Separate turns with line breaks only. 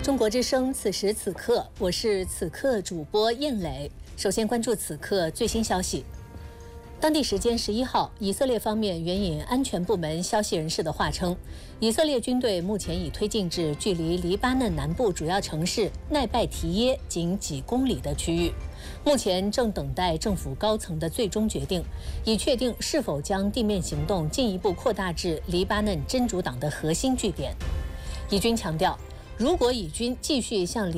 中国之声，此时此刻，我是此刻主播燕磊。首先关注此刻最新消息。当地时间11号，以色列方面援引安全部门消息人士的话称，以色列军队目前已推进至距离黎巴嫩南部主要城市奈拜提耶仅几公里的区域，目前正等待政府高层的最终决定，以确定是否将地面行动进一步扩大至黎巴嫩真主党的核心据点。以军强调，如果以军继续向